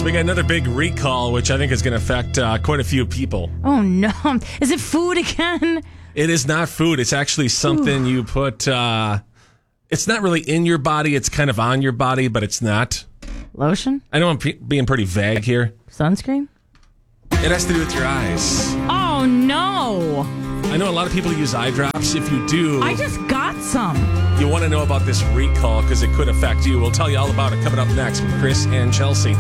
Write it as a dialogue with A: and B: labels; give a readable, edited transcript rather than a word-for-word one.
A: we got another big recall, which I think is going to affect quite a few people.
B: Oh, no. Is it food again?
A: It is not food. It's actually something you put... it's not really in your body. It's kind of on your body, but it's not.
B: Lotion?
A: I know I'm being pretty vague here.
B: Sunscreen?
A: It has to do with your eyes.
B: Oh, no.
A: I know a lot of people use eye drops. If you do...
B: I just got some.
A: You want to know about this recall because it could affect you. We'll tell you all about it coming up next with Chris and Chelsea.